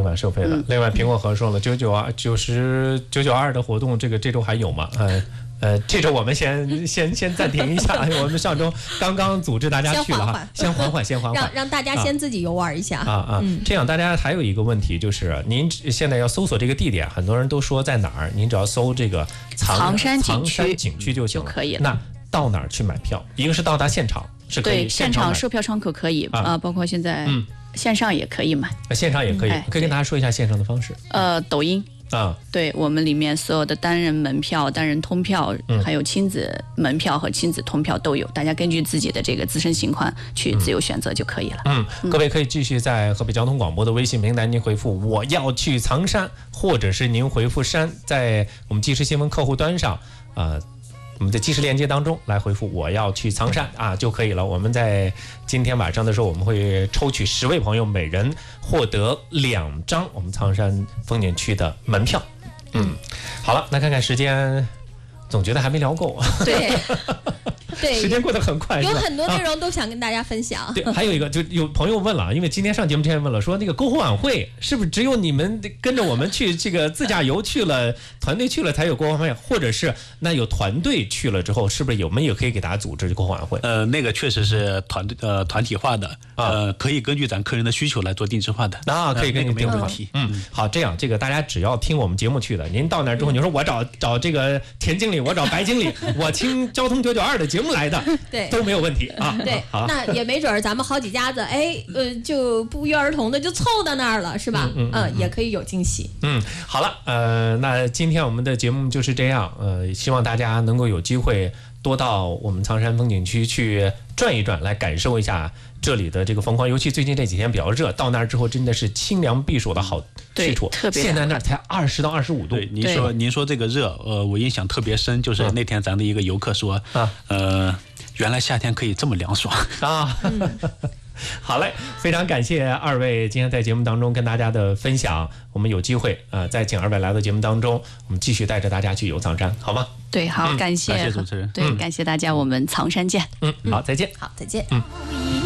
款收费的。另外，苹果核说了992的活动，这周还有吗？这周我们先暂停一下，我们上周刚刚组织大家去了哈，先缓缓， 让大家先自己游玩一下这样大家还有一个问题就是，您现在要搜索这个地点，很多人都说在哪儿，您只要搜这个藏山景区就行了， 可以了。 那到哪儿去买票？一个是到达现场是可以， 对，现场售票窗口可以包括现在线上也可以买， 线上也可以，可以跟大家说一下线上的方式。 抖音。对，我们里面所有的单人门票、单人通票，还有亲子门票和亲子通票都有，大家根据自己的这个自身情况去自由选择就可以了。 各位可以继续在河北交通广播的微信平台，您回复我要去藏山，或者是您回复山，在我们即时新闻客户端上我们的即时链接当中来回复我要去藏山就可以了。我们在今天晚上的时候，我们会抽取10位朋友，每人获得2张我们藏山风景区的门票。好了，那看看时间，总觉得还没聊够。 对， 时间过得很快， 有很多内容都想跟大家分享。 对，还有一个，就有朋友问了，因为今天上节目之前问了，说那个篝火晚会是不是只有你们跟着我们去这个自驾游去了，团队去了才有篝火晚会，或者是那有团队去了之后，是不是我们也可以给大家组织篝火晚会？ 那个确实是团体化的，可以根据咱客人的需求来做定制化的。 可以根据没有问题。 好，这样这个大家只要听我们节目去的，您到那儿之后，你说我找这个田经理，我找白经理，我听交通992的节目来的， 对， 都没有问题对，那也没准咱们好几家子，就不约而同的就凑到那儿了，是吧？也可以有惊喜。 好了，那今天我们的节目就是这样，希望大家能够有机会多到我们藏山风景区去转一转，来感受一下这里的这个风光，尤其最近这几天比较热，到那儿之后真的是清凉避暑的好去处。 特别现在那儿才20到25度。 对，您说这个热，我印象特别深，就是那天咱的一个游客说，原来夏天可以这么凉爽好嘞，非常感谢2位今天在节目当中跟大家的分享。我们有机会再请2位来到节目当中，我们继续带着大家去游藏山，好吗？ 对，好，感谢主持人， 对，感谢大家，我们藏山见。 好，再见。 好，再见。